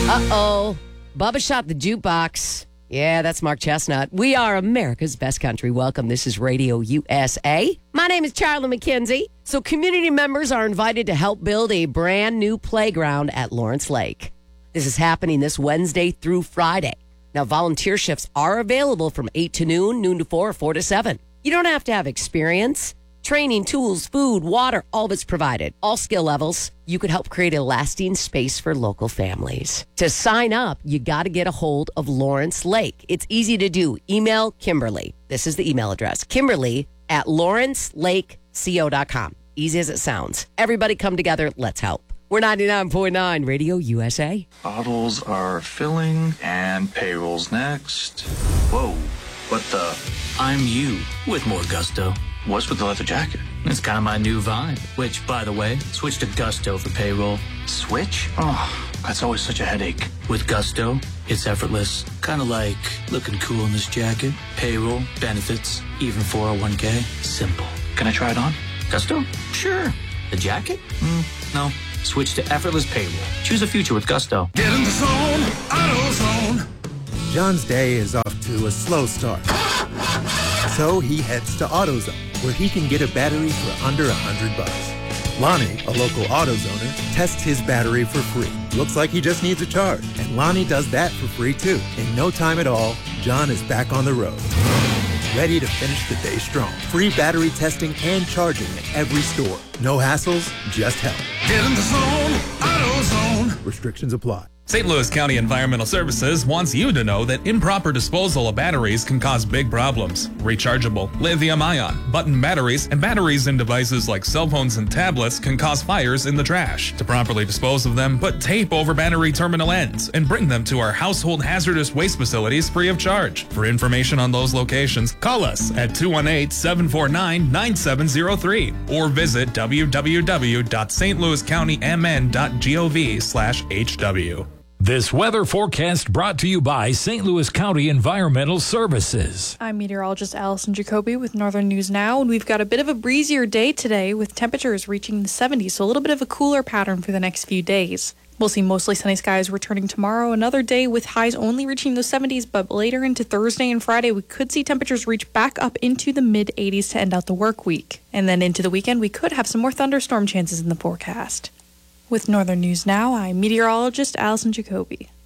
Uh-oh. Bubba shot the jukebox. Yeah, that's Mark Chestnut. We are America's best country. Welcome. This is Radio USA. My name is Charlie McKenzie. So community members are invited to help build a brand new playground at Lawrence Lake. This is happening this Wednesday through Friday. Now, volunteer shifts are available from 8 to noon, noon to 4, 4 to 7. You don't have to have experience. Training, tools, food, water, all of it's provided. All skill levels. You could help create a lasting space for local families. To sign up, you got to get a hold of Lawrence Lake. It's easy to do. Email Kimberly. This is the email address. Kimberly@lawrencelakeco.com. Easy as it sounds. Everybody come together. Let's help. We're 99.9 Radio USA. Bottles are filling and payroll's next. Whoa, what the? I'm you with more gusto. What's with the leather jacket? It's kind of my new vibe, which, by the way, switch to Gusto for payroll. Switch? Oh, that's always such a headache. With Gusto, it's effortless. Kind of like looking cool in this jacket. Payroll, benefits, even 401k. Simple. Can I try it on? Gusto? Sure. The jacket? No. Switch to effortless payroll. Choose a future with Gusto. Get in the zone, AutoZone. John's day is off to a slow start. So he heads to AutoZone, where he can get a battery for under $100. Lonnie, a local AutoZoner, tests his battery for free. Looks like he just needs a charge, and Lonnie does that for free too. In no time at all, John is back on the road, ready to finish the day strong. Free battery testing and charging at every store. No hassles, just help. Get in the zone, AutoZone. Restrictions apply. St. Louis County Environmental Services wants you to know that improper disposal of batteries can cause big problems. Rechargeable, lithium-ion, button batteries, and batteries in devices like cell phones and tablets can cause fires in the trash. To properly dispose of them, put tape over battery terminal ends and bring them to our household hazardous waste facilities free of charge. For information on those locations, call us at 218-749-9703 or visit www.stlouiscountymn.gov/HW. This weather forecast brought to you by St. Louis County Environmental Services. I'm meteorologist Allison Jacoby with Northern News Now, and we've got a bit of a breezier day today with temperatures reaching the 70s, so a little bit of a cooler pattern for the next few days. We'll see mostly sunny skies returning tomorrow, another day with highs only reaching the 70s, but later into Thursday and Friday, we could see temperatures reach back up into the mid-80s to end out the work week. And then into the weekend, we could have some more thunderstorm chances in the forecast. With Northern News Now, I'm meteorologist Allison Jacoby.